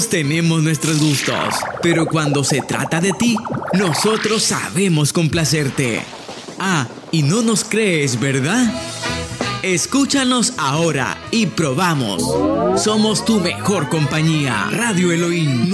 Tenemos nuestros gustos, pero cuando se trata de ti, nosotros sabemos complacerte. Ah, y no nos crees, ¿verdad? Escúchanos ahora y probamos. Somos tu mejor compañía. Radio Elohim.